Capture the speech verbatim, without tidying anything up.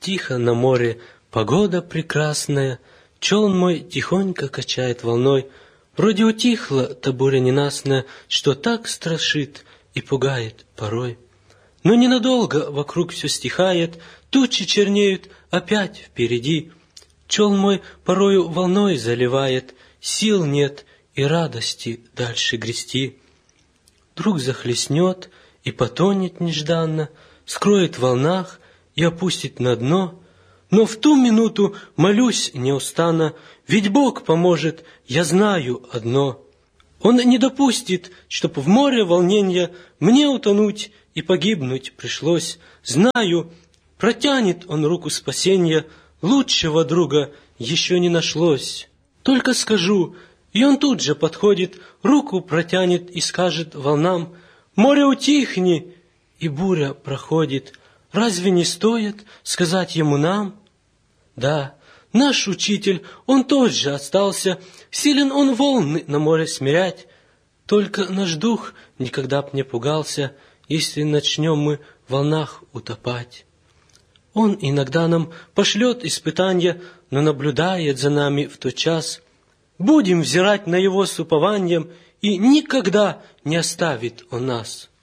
тихо на море, погода прекрасная, челн мой тихонько качает волной. Вроде утихла та буря ненастная, что так страшит и пугает порой. Но ненадолго вокруг все стихает, тучи чернеют опять впереди. Челн мой порою волной заливает, сил нет и радости дальше грести. Вдруг захлестнет и потонет нежданно, скроет в волнах и опустит на дно. Но в ту минуту молюсь неустанно, ведь Бог поможет, я знаю одно. Он не допустит, чтоб в море волненья мне утонуть и погибнуть пришлось. Знаю, протянет Он руку спасенья, лучшего друга еще не нашлось. Только скажу, и Он тут же подходит, руку протянет и скажет волнам: «Море, утихни!» И буря проходит. Разве не стоит сказать Ему нам? Да, наш учитель, он тот же остался, силен он волны на море смирять. Только наш дух никогда б не пугался, если начнем мы в волнах утопать. Он иногда нам пошлет испытанья, но наблюдает за нами в тот час. Будем взирать на Его с упованием, и никогда не оставит Он нас.